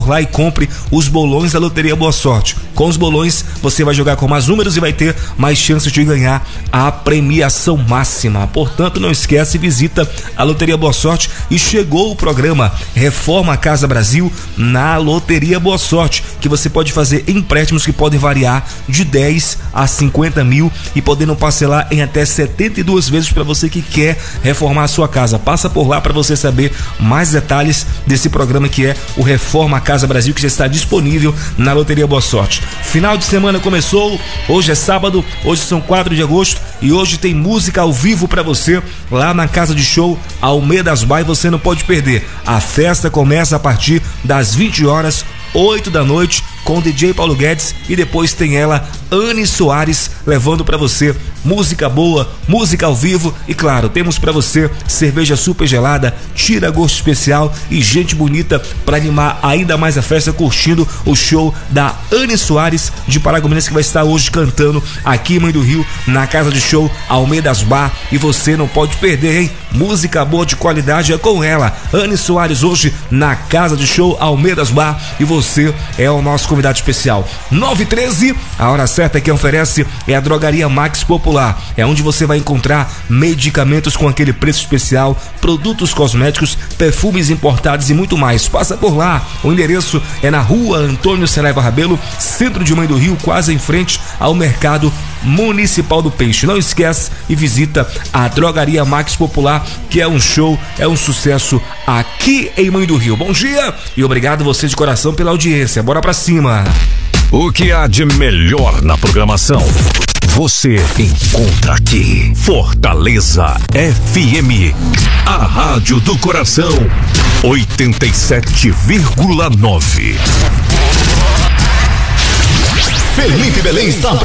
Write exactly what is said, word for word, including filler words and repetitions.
lá e compre os bolões da Loteria Boa Sorte. Com os bolões você vai jogar com mais números e vai ter mais chances de ganhar a premiação máxima. Portanto, não esquece, visita a Loteria Boa Sorte. E chegou o programa Reforma Casa Brasil na Loteria Boa Sorte, que você pode fazer empréstimos que podem variar de dez a cinquenta mil e podendo parcelar em até setenta e duas vezes para você que quer reformar a sua casa. Passa por lá para você saber mais detalhes desse programa que é o Reforma Casa Brasil, que já está disponível na Loteria Boa Sorte. Final de semana começou, hoje é sábado, hoje são quatro de agosto e hoje tem música ao vivo para você lá na Casa de Show Almeidas Bar, e você não pode perder. A festa começa a partir das vinte horas, oito da noite, com o D J Paulo Guedes, e depois tem ela, Anne Soares, levando pra você música boa, música ao vivo, e claro, temos pra você cerveja super gelada, tira gosto especial e gente bonita pra animar ainda mais a festa, curtindo o show da Anne Soares de Paragominas, que vai estar hoje cantando aqui em Mãe do Rio, na Casa de Show Almeidas Bar, e você não pode perder, hein? Música boa de qualidade é com ela, Anne Soares, hoje na Casa de Show Almeidas Bar, e você é o nosso convidado especial. Nove e treze, a hora certa. Quem oferece é a Drogaria Max Popular, é onde você vai encontrar medicamentos com aquele preço especial, produtos cosméticos, perfumes importados e muito mais. Passa por lá, o endereço é na rua Antônio Saraiva Rabelo, centro de Mãe do Rio, quase em frente ao Mercado Municipal do Peixe. Não esquece e visita a Drogaria Max Popular, que é um show, é um sucesso aqui em Mãe do Rio. Bom dia e obrigado você de coração pela audiência. Bora pra cima. O que há de melhor na programação você encontra aqui. Fortaleza F M, a rádio do coração, oitenta e sete vírgula nove. Felipe Belém está